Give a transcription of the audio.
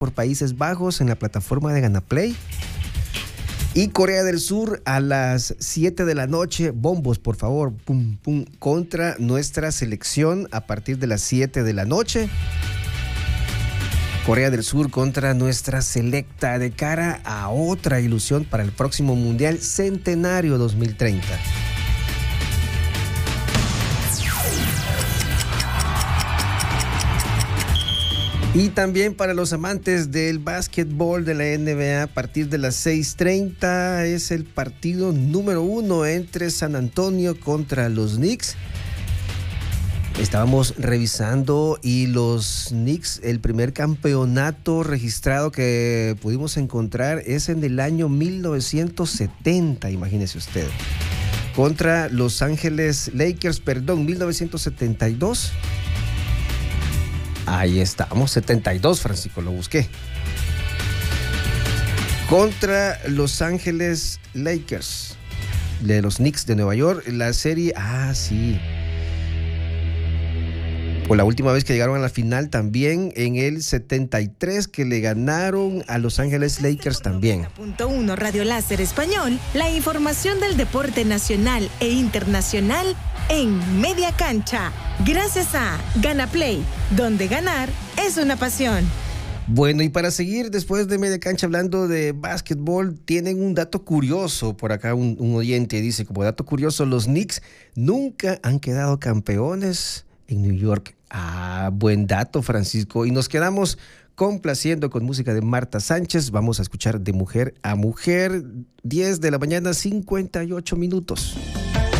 por Países Bajos en la plataforma de Ganaplay. Y Corea del Sur a las 7 de la noche, bombos por favor, pum, pum, contra nuestra selección a partir de las 7 de la noche. Corea del Sur contra nuestra selecta de cara a otra ilusión para el próximo Mundial Centenario 2030. Y también para los amantes del básquetbol de la NBA, a partir de las 6:30 es el partido número 1 entre San Antonio contra los Knicks. Estábamos revisando y los Knicks, el primer campeonato registrado que pudimos encontrar es en el año 1970, imagínese usted. Contra Los Ángeles Lakers, 1972. Ahí estamos, 72, Francisco, lo busqué. Contra Los Ángeles Lakers, de los Knicks de Nueva York, la serie, sí. Por la última vez que llegaron a la final también en el 73, que le ganaron a Los Ángeles Lakers también. .1 Radio Láser Español, la información del deporte nacional e internacional en media cancha. Gracias a Ganaplay, donde ganar es una pasión. Bueno, y para seguir después de media cancha hablando de básquetbol, tienen un dato curioso por acá, un oyente dice, como dato curioso, los Knicks nunca han quedado campeones en New York. Buen dato, Francisco. Y nos quedamos complaciendo con música de Marta Sánchez. Vamos a escuchar De Mujer a Mujer, 10 de la mañana, 58 minutos.